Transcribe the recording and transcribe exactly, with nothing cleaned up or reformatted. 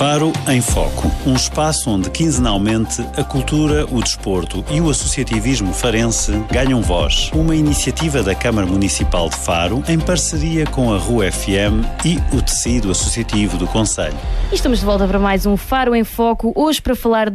Faro em Foco, um espaço onde quinzenalmente a cultura, o desporto e o associativismo farense ganham voz. Uma iniciativa da Câmara Municipal de Faro em parceria com a Rua F M e o tecido associativo do concelho. E estamos de volta para mais um Faro em Foco, hoje para falar